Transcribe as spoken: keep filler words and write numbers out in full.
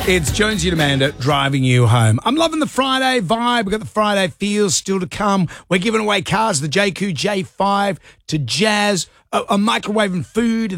It's Jonesy and Amanda driving you home. I'm loving the Friday vibe. We've got the Friday feels still to come. We're giving away cars, the J Q J five to Jazz, a, a microwave and food.